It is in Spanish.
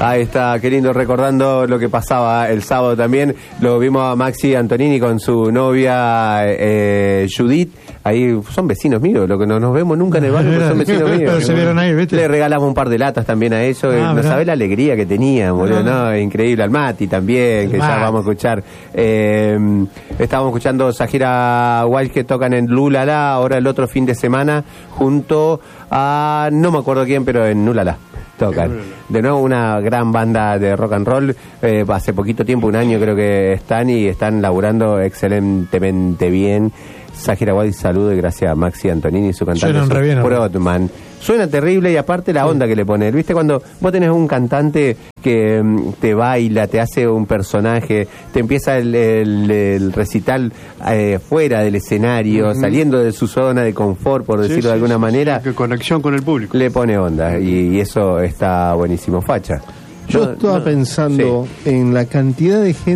Ahí está, qué lindo, recordando lo que pasaba el sábado también. Lo vimos a Maxi Antonini con su novia Judith. Ahí son vecinos míos, lo que no nos vemos nunca en el barrio, pero son vecinos míos. Pero se vieron ahí, ¿viste? Le regalamos un par de latas también a ellos. No sabés la alegría que tenían, boludo. No, increíble. Al Mati también, que ya vamos a escuchar. Estábamos escuchando Sahira Wild, que tocan en Lulala ahora el otro fin de semana, junto a no me acuerdo quién, pero en Lulala tocan. De nuevo una gran banda de rock and roll. Hace poquito tiempo, un año creo que están laburando excelentemente bien. Sahira Wild, saludo y gracias a Maxi Antonini y su cantante Protman. Suena terrible, y aparte la onda que le pone. ¿Viste cuando vos tenés un cantante que te baila, te hace un personaje, te empieza el recital fuera del escenario, saliendo de su zona de confort, por decirlo de alguna manera? Que conexión con el público. Le pone onda, y eso está buenísimo. Facha. Yo estaba pensando en la cantidad de gente